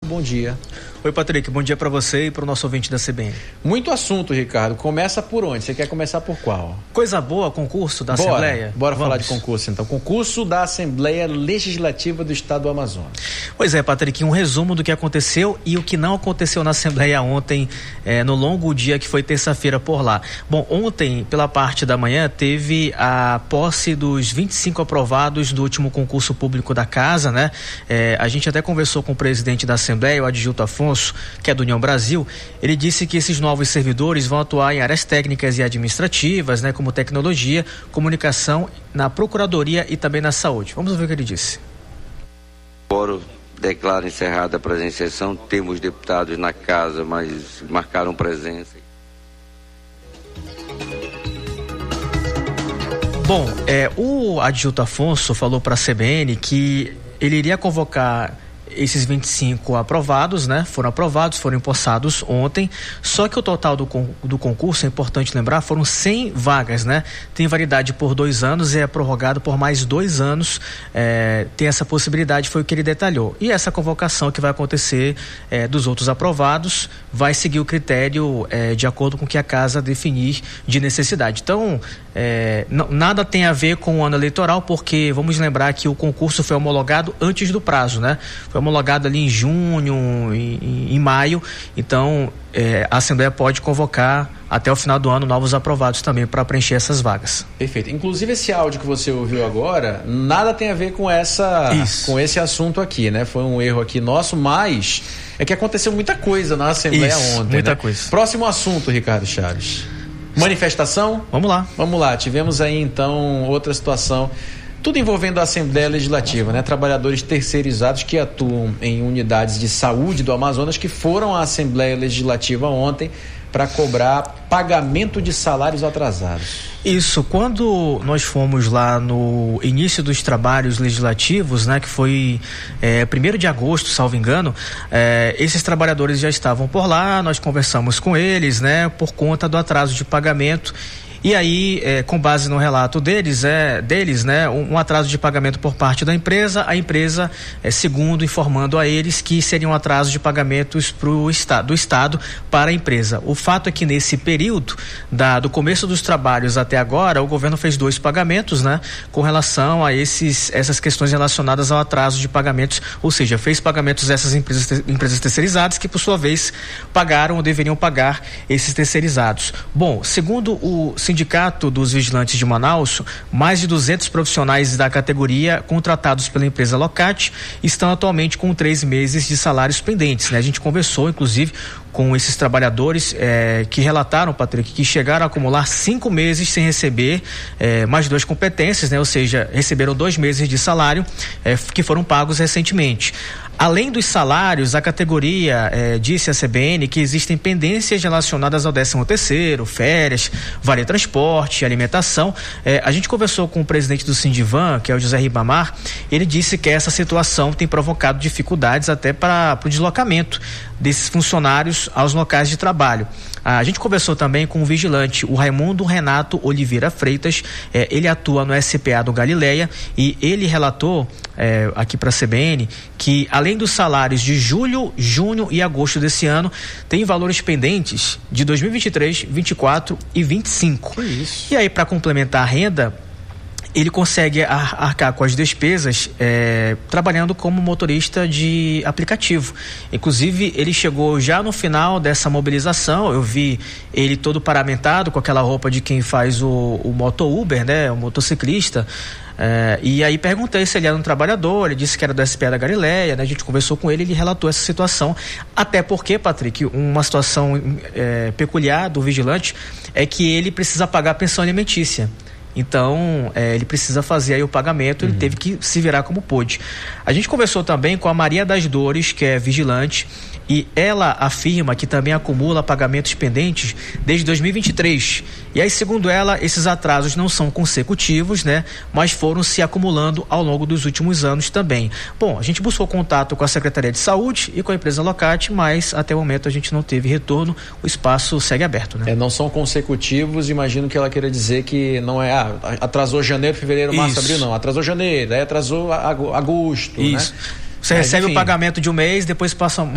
Bom dia. Oi, Patrick, bom dia para você e para o nosso ouvinte da CBN. Muito assunto, Ricardo. Começa por onde? Você quer começar por qual? Coisa boa, concurso da Assembleia? Bora falar de concurso, então. Concurso da Assembleia Legislativa do Estado do Amazonas. Pois é, Patrick, um resumo do que aconteceu e o que não aconteceu na Assembleia ontem, no longo dia que foi terça-feira por lá. Bom, ontem, pela parte da manhã, teve a posse dos 25 aprovados do último concurso público da Casa, né? A gente até conversou com o presidente da Assembleia, o Adjilto Afonso, que é do União Brasil. Ele disse que esses novos servidores vão atuar em áreas técnicas e administrativas, né, como tecnologia, comunicação, na Procuradoria e também na saúde. Vamos ver o que ele disse. O fórum declara encerrada a presença em sessão. Temos deputados na casa, mas marcaram presença. Bom, o Adjilto Afonso falou para a CBN que ele iria convocar esses 25 aprovados, né? Foram aprovados, foram empossados ontem, só que o total do concurso, é importante lembrar, foram 100 vagas, né? Tem validade por 2 anos e é prorrogado por mais 2 anos, tem essa possibilidade, foi o que ele detalhou. E essa convocação que vai acontecer dos outros aprovados vai seguir o critério de acordo com o que a Casa definir de necessidade. Então, nada tem a ver com o ano eleitoral, porque vamos lembrar que o concurso foi homologado antes do prazo, né? Foi homologado ali em junho, em maio, então a Assembleia pode convocar até o final do ano novos aprovados também para preencher essas vagas. Perfeito. Inclusive esse áudio que você ouviu agora, nada tem a ver com esse assunto aqui, né? Foi um erro aqui nosso, mas é que aconteceu muita coisa na Assembleia ontem. Muita né? coisa. Próximo assunto, Ricardo Chaves. Manifestação? Vamos lá. Tivemos aí então outra situação, tudo envolvendo a Assembleia Legislativa, né? Trabalhadores terceirizados que atuam em unidades de saúde do Amazonas que foram à Assembleia Legislativa ontem para cobrar pagamento de salários atrasados. Isso, quando nós fomos lá no início dos trabalhos legislativos, né, que foi 1º de agosto, salvo engano, esses trabalhadores já estavam por lá, nós conversamos com eles, né, por conta do atraso de pagamento. E aí, com base no relato deles, né, um atraso de pagamento por parte da empresa, a empresa, segundo, informando a eles que seria um atraso de pagamentos do Estado para a empresa. O fato é que nesse período, do começo dos trabalhos até agora, o governo fez 2 pagamentos, né, com relação a essas questões relacionadas ao atraso de pagamentos, ou seja, fez pagamentos dessas empresas terceirizadas que, por sua vez, pagaram ou deveriam pagar esses terceirizados. Bom, segundo o Sindicato dos Vigilantes de Manaus, mais de 200 profissionais da categoria contratados pela empresa Locate estão atualmente com 3 meses de salários pendentes, né? A gente conversou, inclusive, com esses trabalhadores que relataram, Patrick, que chegaram a acumular 5 meses sem receber mais 2 competências, né? Ou seja, receberam 2 meses de salário que foram pagos recentemente. Além dos salários, a categoria disse à CBN que existem pendências relacionadas ao 13º, férias, vale transporte, alimentação. A gente conversou com o presidente do Sindivan, que é o José Ribamar, ele disse que essa situação tem provocado dificuldades até para o deslocamento desses funcionários aos locais de trabalho. A gente conversou também com o vigilante, o Raimundo Renato Oliveira Freitas, ele atua no SPA do Galileia e ele relatou aqui para a CBN que além dos salários de julho, junho e agosto desse ano, tem valores pendentes de 2023, 24 e 25. Que isso? E aí, para complementar a renda, ele consegue arcar com as despesas trabalhando como motorista de aplicativo. Inclusive, ele chegou já no final dessa mobilização, eu vi ele todo paramentado com aquela roupa de quem faz o moto Uber, né, o motociclista. E aí perguntei se ele era um trabalhador, ele disse que era do SPA da Galileia, né? A gente conversou com ele, ele relatou essa situação, até porque, Patrick, uma situação peculiar do vigilante é que ele precisa pagar a pensão alimentícia. Então, ele precisa fazer aí o pagamento, ele teve que se virar como pôde. A gente conversou também com a Maria das Dores, que é vigilante, e ela afirma que também acumula pagamentos pendentes desde 2023. E aí, segundo ela, esses atrasos não são consecutivos, né? Mas foram se acumulando ao longo dos últimos anos também. Bom, a gente buscou contato com a Secretaria de Saúde e com a empresa Locate, mas até o momento a gente não teve retorno, o espaço segue aberto, né? Não são consecutivos, imagino que ela queira dizer que não é, atrasou janeiro, fevereiro, março, abril, não. Atrasou janeiro, aí atrasou agosto, isso, né? Você recebe o pagamento de um mês, depois passa